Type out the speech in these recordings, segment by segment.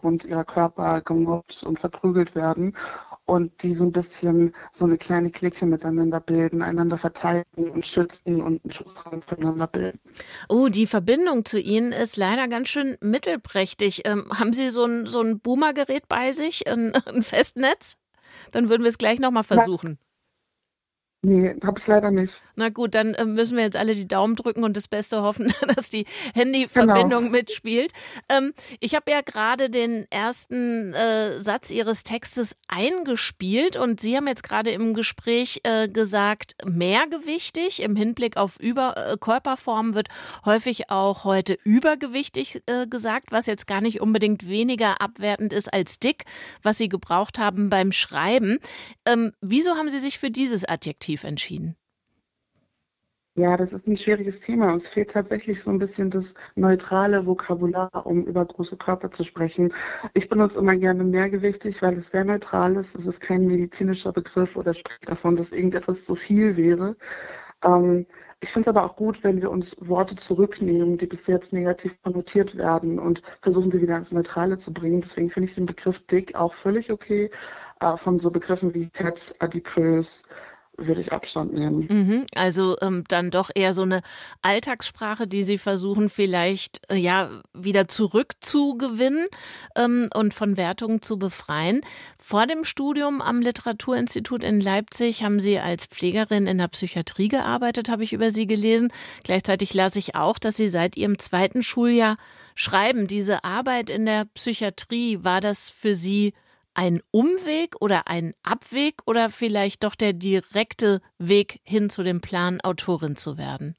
aufgrund ihrer Körper gemobbt und verprügelt werden und die so ein bisschen so eine kleine Clique miteinander bilden, einander verteidigen und schützen und einen Schutzraum füreinander bilden. Oh, die Verbindung zu Ihnen ist leider ganz schön mittelprächtig. Haben Sie so ein Boomer-Gerät bei sich, ein Festnetz? Dann würden wir es gleich nochmal Na, versuchen. nee, habe ich leider nicht. Na gut, dann müssen wir jetzt alle die Daumen drücken und das Beste hoffen, dass die Genau. Handyverbindung mitspielt. Ich habe ja gerade den ersten Satz Ihres Textes eingespielt und Sie haben jetzt gerade im Gespräch gesagt, mehrgewichtig. Im Hinblick auf Körperform wird häufig auch heute übergewichtig gesagt, was jetzt gar nicht unbedingt weniger abwertend ist als dick, was Sie gebraucht haben beim Schreiben. Wieso haben Sie sich für dieses Adjektiv entschieden? Ja, das ist ein schwieriges Thema. Uns fehlt tatsächlich so ein bisschen das neutrale Vokabular, um über große Körper zu sprechen. Ich benutze immer gerne mehrgewichtig, weil es sehr neutral ist. Es ist kein medizinischer Begriff oder spricht davon, dass irgendetwas zu viel wäre. Ähm, Ich finde es aber auch gut, wenn wir uns Worte zurücknehmen, die bis jetzt negativ konnotiert werden und versuchen, sie wieder ins Neutrale zu bringen. Deswegen finde ich den Begriff dick auch völlig okay. Von so Begriffen wie fett, adipös würde ich Abstand nehmen. Mhm, also dann doch eher so eine Alltagssprache, die Sie versuchen vielleicht ja wieder zurückzugewinnen und von Wertungen zu befreien. Vor dem Studium am Literaturinstitut in Leipzig haben Sie als Pflegerin in der Psychiatrie gearbeitet, habe ich über Sie gelesen. Gleichzeitig las ich auch, dass Sie seit Ihrem zweiten Schuljahr schreiben. Diese Arbeit in der Psychiatrie, war das für Sie ein Umweg oder ein Abweg oder vielleicht doch der direkte Weg hin zu dem Plan, Autorin zu werden?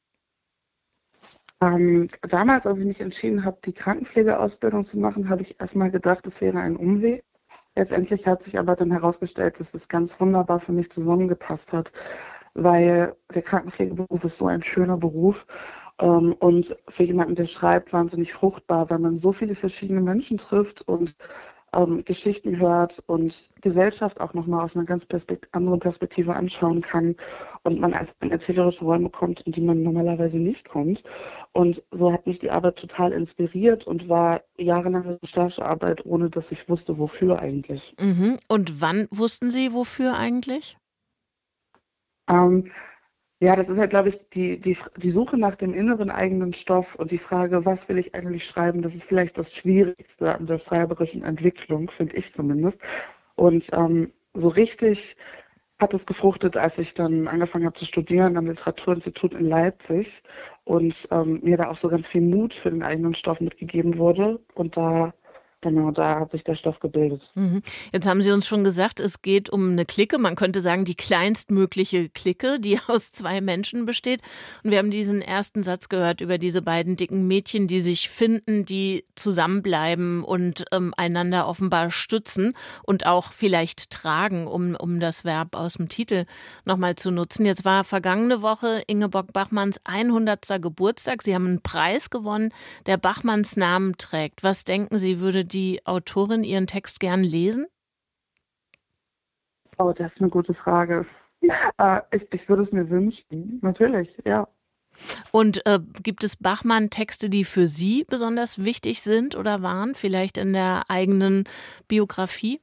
Damals, als ich mich entschieden habe, die Krankenpflegeausbildung zu machen, habe ich erstmal gedacht, es wäre ein Umweg. Letztendlich hat sich aber dann herausgestellt, dass es ganz wunderbar für mich zusammengepasst hat, weil der Krankenpflegeberuf ist so ein schöner Beruf und für jemanden, der schreibt, wahnsinnig fruchtbar, weil man so viele verschiedene Menschen trifft und Geschichten hört und Gesellschaft auch nochmal aus einer ganz anderen Perspektive anschauen kann und man einfach in erzählerische Räume kommt, in die man normalerweise nicht kommt. Und so hat mich die Arbeit total inspiriert und war jahrelange Recherchearbeit, ohne dass ich wusste, wofür eigentlich. Mhm. Und wann wussten Sie, wofür eigentlich? Ähm, Ja, das ist halt, glaube ich, die Suche nach dem inneren eigenen Stoff und die Frage, was will ich eigentlich schreiben, das ist vielleicht das Schwierigste an der schreiberischen Entwicklung, finde ich zumindest. Und so richtig hat es gefruchtet, als ich dann angefangen habe zu studieren am Literaturinstitut in Leipzig und mir da auch so ganz viel Mut für den eigenen Stoff mitgegeben wurde. Und genau, da hat sich der Stoff gebildet. Mhm. Jetzt haben Sie uns schon gesagt, es geht um eine Clique. Man könnte sagen, die kleinstmögliche Clique, die aus zwei Menschen besteht. Und wir haben diesen ersten Satz gehört über diese beiden dicken Mädchen, die sich finden, die zusammenbleiben und einander offenbar stützen und auch vielleicht tragen, um das Verb aus dem Titel nochmal zu nutzen. Jetzt war vergangene Woche Ingeborg Bachmanns 100. Geburtstag. Sie haben einen Preis gewonnen, der Bachmanns Namen trägt. Was denken Sie, würde die Autorin ihren Text gern lesen? Oh, das ist eine gute Frage. Ich würde es mir wünschen, natürlich, ja. Und gibt es Bachmann-Texte, die für Sie besonders wichtig sind oder waren, vielleicht in der eigenen Biografie?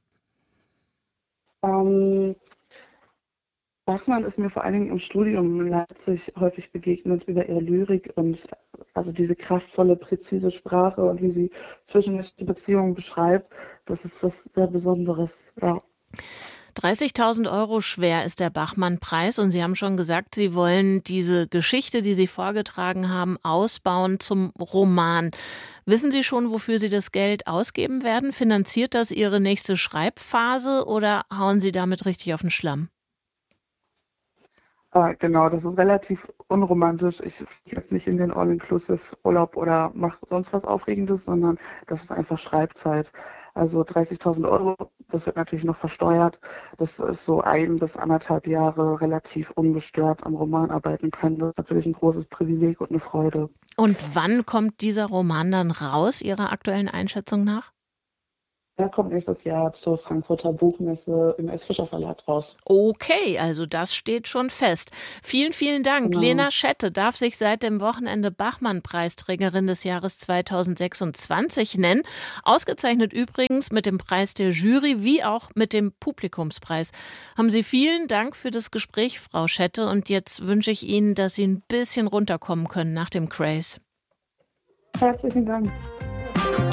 Ähm, Bachmann ist mir vor allen Dingen im Studium in Leipzig häufig begegnet über ihre Lyrik und also diese kraftvolle, präzise Sprache und wie sie zwischenmenschliche Beziehungen beschreibt, das ist was sehr Besonderes, ja. 30.000 Euro schwer ist der Bachmann-Preis und Sie haben schon gesagt, Sie wollen diese Geschichte, die Sie vorgetragen haben, ausbauen zum Roman. Wissen Sie schon, wofür Sie das Geld ausgeben werden? Finanziert das Ihre nächste Schreibphase oder hauen Sie damit richtig auf den Schlamm? Genau, das ist relativ unromantisch. Ich fliege jetzt nicht in den All-Inclusive-Urlaub oder mache sonst was Aufregendes, sondern das ist einfach Schreibzeit. Also 30.000 Euro, das wird natürlich noch versteuert. Das ist so 1 bis 1,5 Jahre relativ ungestört am Roman arbeiten können. Das ist natürlich ein großes Privileg und eine Freude. Und wann kommt dieser Roman dann raus, Ihrer aktuellen Einschätzung nach? kommt nächstes Jahr zur Frankfurter Buchmesse im S. Fischer Verlag raus. Okay, also das steht schon fest. Vielen, vielen Dank. Genau. Lena Schette darf sich seit dem Wochenende Bachmann-Preisträgerin des Jahres 2026 nennen. Ausgezeichnet übrigens mit dem Preis der Jury wie auch mit dem Publikumspreis. Haben Sie vielen Dank für das Gespräch, Frau Schette. Und jetzt wünsche ich Ihnen, dass Sie ein bisschen runterkommen können nach dem Craze. Herzlichen Dank.